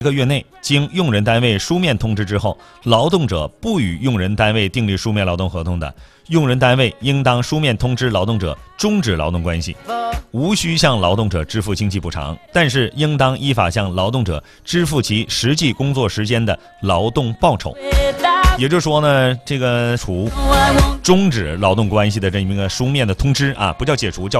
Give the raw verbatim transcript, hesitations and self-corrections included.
一个月内，经用人单位书面通知之后，劳动者不与用人单位订立书面劳动合同的，用人单位应当书面通知劳动者终止劳动关系，无需向劳动者支付经济补偿，但是应当依法向劳动者支付其实际工作时间的劳动报酬。也就是说呢，这个处终止劳动关系的这么一个书面的通知啊，不叫解除，叫